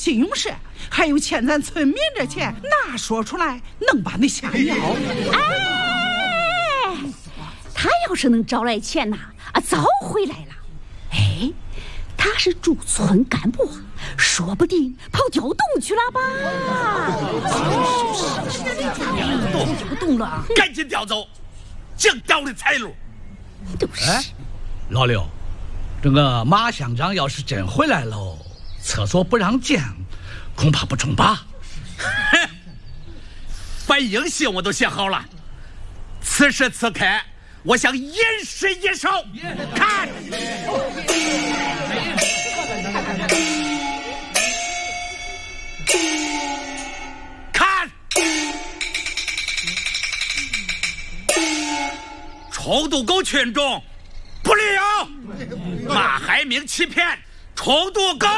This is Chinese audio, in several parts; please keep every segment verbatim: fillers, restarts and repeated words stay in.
信用社，还有欠咱村民的钱，那说出来能把你吓尿。 哎，他要是能找来钱呐，啊，早回来了。哎，他是驻村干部啊，说不定跑调动去了吧？调动了， 赶紧调走，净调的财路。 都是。 哎，老刘，这个马乡长要是真回来喽，厕所不让进，恐怕不中吧？ 哼，反应信我都写好了，此时此刻，我想引师一手，看。看，冲渡沟群众不利用，马海明欺骗冲渡沟，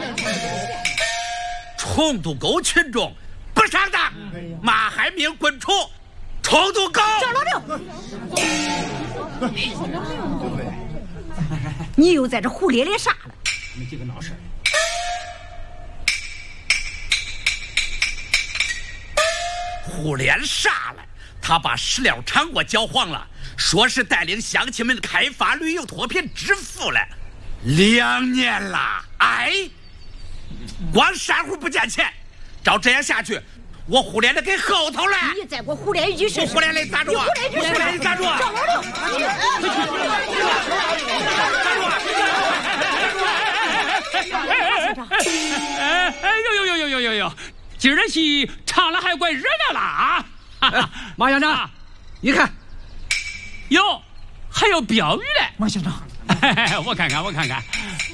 冲渡沟群众不上当，马海明滚出冲渡沟。 赵老六，你又在这胡咧咧啥了？ 你们几个闹事。 胡连啥了？他把石料厂给我搅黄了，说是带领乡亲们开发旅游脱贫致富了，两年了。哎，光珊瑚不见钱，照这样下去，我胡连的给后头了。 你再给我胡连一句试试。 我胡连的咋着啊？ 你胡连一句试试。 胡连的咋着啊？ 赵老六， 哎哎呦呦呦呦呦呦呦！今儿的戏唱了还怪热闹了啊！ 哎，马乡长，你看， 哟，还有标语嘞！ 马乡长， 我看看，我看看。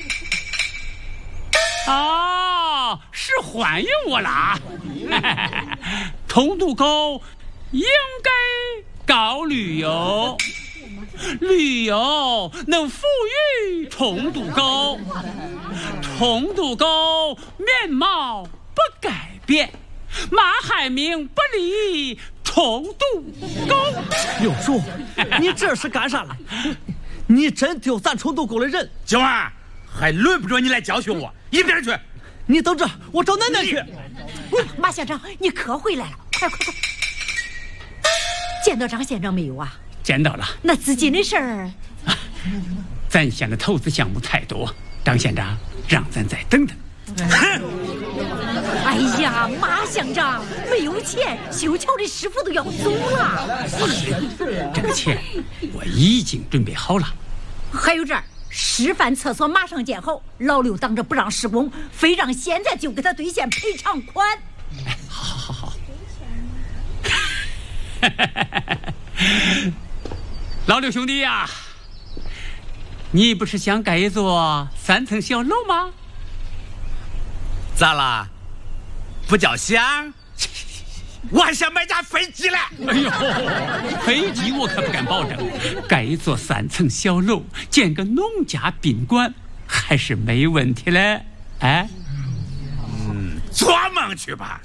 哦，是欢迎我了啊！冲渡沟应该搞旅游，旅游能富裕冲渡沟，冲渡沟面貌不改变，马海明不离冲渡沟。 六叔，你这是干啥了？你真丢咱冲渡沟的人！ 今晚还轮不着你来教训我，一边去！ 你等着，我找奶奶去。 马县长，你可回来了，快快快！见到张县长没有啊？ 见到了。 那资金的事儿， 啊，咱县的投资项目太多，张县长让咱再等等。 哎呀，马乡长没有钱，修桥的师傅都要走了。 这个钱我已经准备好了。 还有这儿。示范厕所马上建好，老刘当着不让施工，非让现在就给他兑现赔偿款。 哎，好好好好。老刘兄弟呀、啊，你不是想盖一座三层小楼吗？ 咋啦？不叫想？我还想买架飞机嘞！ 哎呦，飞机我可不敢保证。盖一座三层小楼，建个农家宾馆，还是没问题嘞。哎， 嗯，做梦去吧！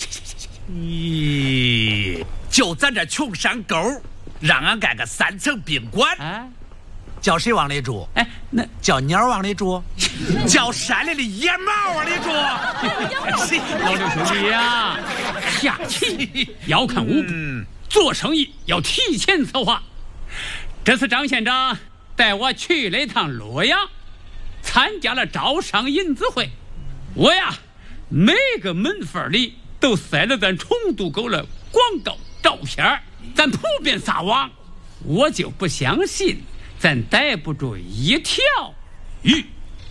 咦，就咱这穷山沟，让俺盖个三层宾馆， 哎， 叫谁往里住？ 哎，那叫鸟往里住，叫山里的野猫往里住。 老刘兄弟呀，下棋要看五步，嗯、做生意要提前策划。这次张县长带我去了一趟洛阳，参加了招商引资会，我呀每个门缝里都塞了咱冲渡沟的广告照片，咱普遍撒网，我就不相信咱逮不住一条鱼。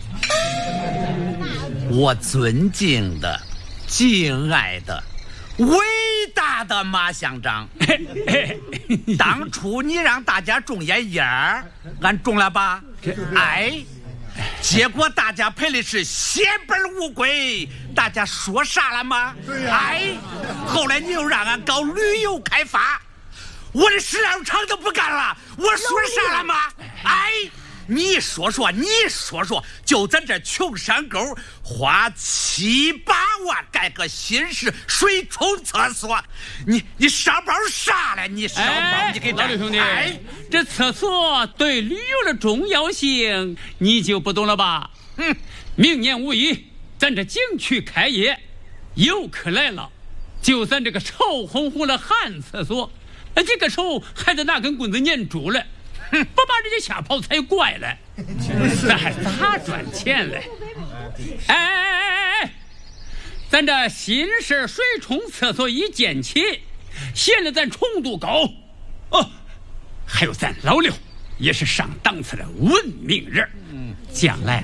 我尊敬的、敬爱的、伟大的马乡长，当初你让大家种烟叶儿，俺种了吧？哎，结果大家赔的是血本无归，大家说啥了吗？哎，后来你又让俺搞旅游开发，我的石料厂都不干了，我说啥了吗？哎。你说说，你说说，就咱这穷山沟，花七八万盖个新式水冲厕所，你你上包啥了？你上包、哎、你给老刘兄弟，哎，这厕所对旅游的重要性，你就不懂了吧？嗯，明年五一咱这景区开业，游客来了，就咱这个臭烘烘的旱厕所，这个手还得拿根棍子撵住了，不把人家吓跑才怪了。咱还咋赚钱嘞？哎哎哎哎哎！咱这新式水冲厕所一建起，显得咱崇度高哦。还有咱老刘也是上档次的文明人，将来